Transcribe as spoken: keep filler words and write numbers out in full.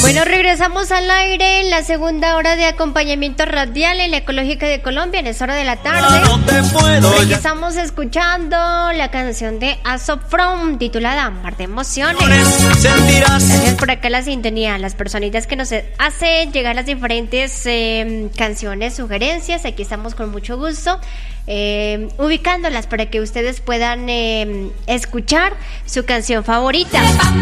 Bueno, regresamos al aire en la segunda hora de acompañamiento radial en la Ecológica de Colombia, en esa hora de la tarde. No te puedo. Estamos escuchando la canción de Aso From, titulada Mar de Emociones. Sentirás. Gracias por acá la sintonía, las personitas que nos hacen llegar las diferentes eh, canciones, sugerencias. Aquí estamos con mucho gusto. Eh, ubicándolas para que ustedes puedan eh, escuchar su canción favorita.